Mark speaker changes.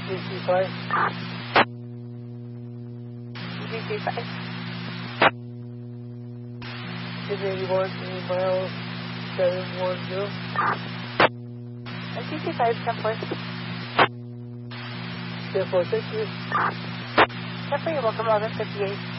Speaker 1: DC5.
Speaker 2: DC5.
Speaker 1: 81 miles 710.
Speaker 2: DC5, 10-4.
Speaker 1: 10-4, thank you.
Speaker 2: 10-4, you're welcome, 1158.